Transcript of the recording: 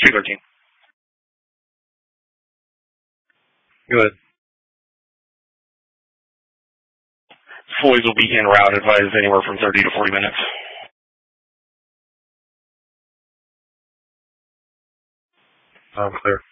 213. Good. Floyd's will be en route, advise anywhere from 30 to 40 minutes. I'm clear.